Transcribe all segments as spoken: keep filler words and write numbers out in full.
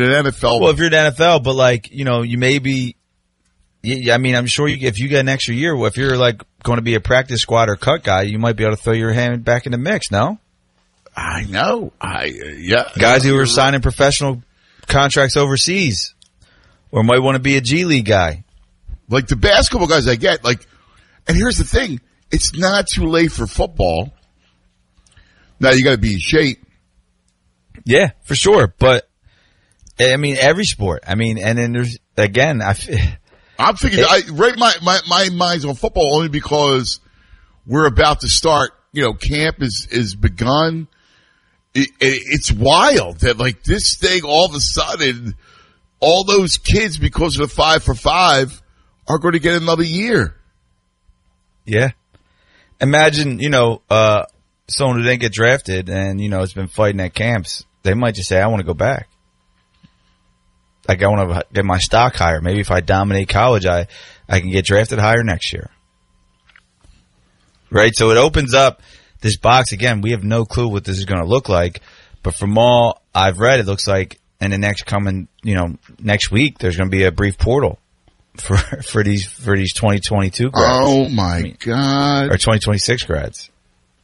the N F L. Well, if you're the N F L, but like, you know, you may be, I mean, I'm sure you, if you get an extra year, if you're like going to be a practice squad or cut guy, you might be able to throw your hand back in the mix, no? I know. I, uh, yeah. Guys who are signing professional contracts overseas or might want to be a G League guy. Like the basketball guys I get, like, and here's the thing. It's not too late for football. Now you got to be in shape. Yeah, for sure. But, I mean, every sport. I mean, and then there's, again, I I'm thinking, it, I, right, my, my, my mind's on football only because we're about to start, you know, camp is, is begun. It, it, it's wild that like this thing all of a sudden, all those kids, because of the five for five, are going to get another year. Yeah. Imagine, you know, uh, someone who didn't get drafted and, you know, has been fighting at camps. They might just say, I want to go back. Like, I want to get my stock higher. Maybe if I dominate college, I, I can get drafted higher next year. Right? So it opens up this box. Again, we have no clue what this is going to look like. But from all I've read, it looks like in the next coming, you know, next week, there's going to be a brief portal for, for these, for these twenty twenty-two grads. Oh, my I mean, God. Or twenty twenty-six grads.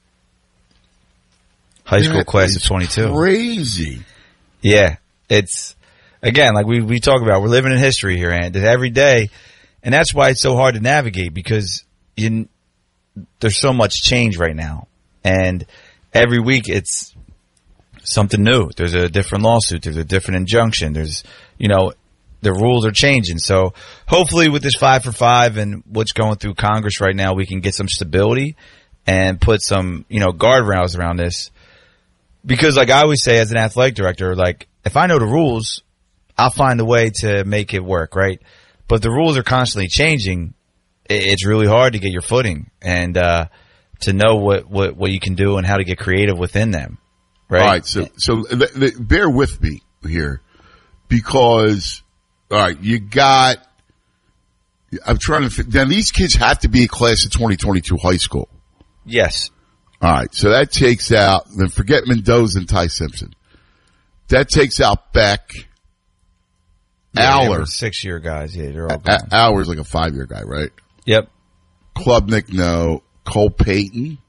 High school That class is of twenty-two. Crazy. Yeah. It's, again, like we, we talk about, we're living in history here, and every day, and that's why it's so hard to navigate, because you, there's so much change right now. And every week it's something new. There's a different lawsuit. There's a different injunction. There's, you know, the rules are changing. So hopefully with this five for five and what's going through Congress right now, we can get some stability and put some, you know, guardrails around this. Because like I always say as an athletic director, like if I know the rules, I'll find a way to make it work, right? But if the rules are constantly changing, it's really hard to get your footing and uh, to know what, what, what you can do and how to get creative within them, right? All right, so so th- th- bear with me here, because all right, you got. I'm trying to. Now these kids have to be a class of twenty twenty-two high school. Yes. All right, so that takes out. Then forget Mendoza and Ty Simpson. That takes out Beck. Yeah, Aller, six-year guys. Yeah, they're all gone. Aller's like a five-year guy, right? Yep. Klubnik, no. Cole Payton.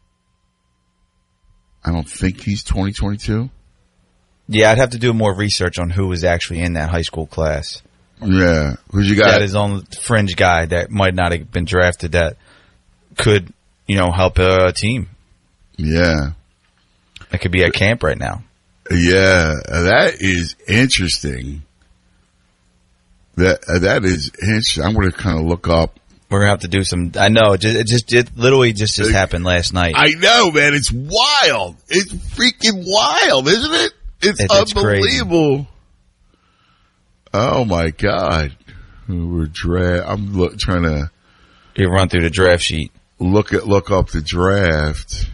I don't think he's twenty twenty-two. Yeah, I'd have to do more research on who was actually in that high school class. Yeah, who's you got? That is on fringe guy that might not have been drafted that could, you know, help a team. Yeah. That could be at camp right now. Yeah, that is interesting. That uh, that is interesting. I'm going to kind of look up. We're going to have to do some. I know. It just, it just it literally just, just happened last night. I know, man. It's wild. It's freaking wild, isn't it? It's, it, it's unbelievable. Crazy. Oh, my God. We're dra- I'm look, trying to. You run through the draft sheet. Look at look up the draft.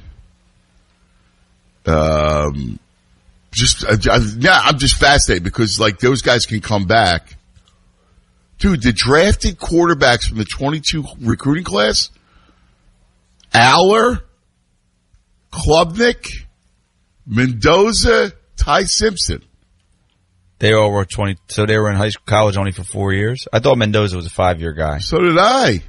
Um, just uh, yeah, I'm just fascinated because like those guys can come back. Dude, the drafted quarterbacks from the twenty-two recruiting class, Aller, Klubnik, Mendoza, Ty Simpson. They all were twenty, so they were in high school, college only for four years. I thought Mendoza was a five-year guy. So did I.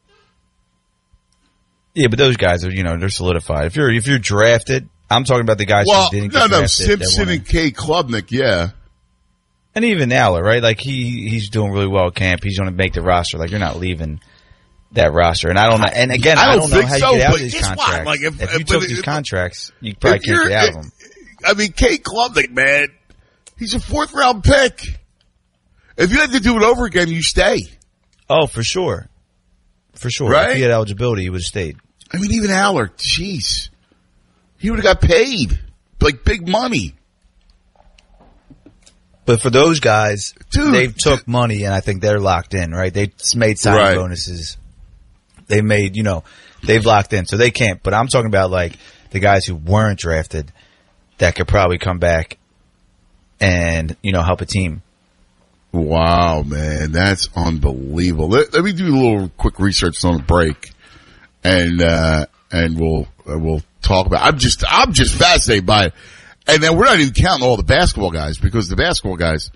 Yeah, but those guys are, you know, they're solidified. If you're if you're drafted, I'm talking about the guys well, who didn't no, get no, drafted. Simpson and K. Klubnik, yeah. And even Aller, right? Like he he's doing really well at camp. He's going to make the roster. Like you're not leaving that roster. And I don't know. And again, I don't, I don't know how so, you get out of these guess contracts. what? Like if, if you took these contracts, you probably if can't get out of them. I mean, K. Klubnik, man, he's a fourth round pick. If you had to do it over again, you stay. Oh, for sure, for sure. Right? If he had eligibility, he would have stayed. I mean, even Aller, jeez, he would have got paid like big money. But for those guys, Dude, they took dude. money, and I think they're locked in, right? They made signing right. bonuses. They made, you know, they've locked in, so they can't. But I'm talking about like the guys who weren't drafted that could probably come back and, you know, help a team. Wow, man, that's unbelievable. Let, let me do a little quick research on the break, and uh, and we'll uh, we'll talk about. I'm just I'm just fascinated by it. And then we're not even counting all the basketball guys because the basketball guys,